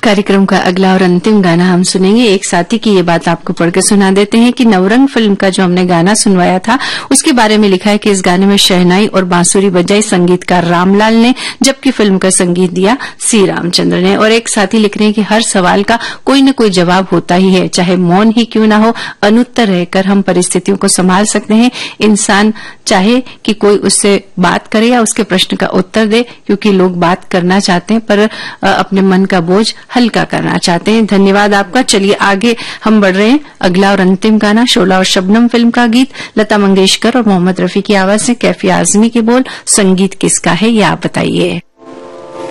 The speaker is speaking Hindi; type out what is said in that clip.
कार्यक्रम का अगला और अंतिम गाना हम सुनेंगे। एक साथी की ये बात आपको पढ़ के सुना देते हैं कि नवरंग फिल्म का जो हमने गाना सुनवाया था उसके बारे में लिखा है कि इस गाने में शहनाई और बांसुरी बजाई संगीतकार रामलाल ने, जबकि फिल्म का संगीत दिया सी रामचंद्र ने। और एक साथी लिख रहे हैं कि हर सवाल का कोई न कोई जवाब होता ही है, चाहे मौन ही क्यों ना हो, अनुत्तर रहकर हम परिस्थितियों को संभाल सकते हैं। इंसान चाहे कि कोई उससे बात करे या उसके प्रश्न का उत्तर दे, क्योंकि लोग बात करना चाहते हैं पर अपने मन का बोझ हल्का करना चाहते हैं। धन्यवाद आपका। चलिए आगे हम बढ़ रहे हैं। अगला और अंतिम गाना शोला और शबनम फिल्म का गीत, लता मंगेशकर और मोहम्मद रफी की आवाज में, कैफी आजमी के बोल, संगीत किसका है ये आप बताइए।